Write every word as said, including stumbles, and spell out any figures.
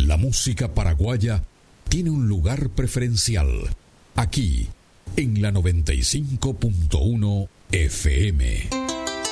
La música paraguaya tiene un lugar preferencial aquí en la noventa y cinco punto uno F M.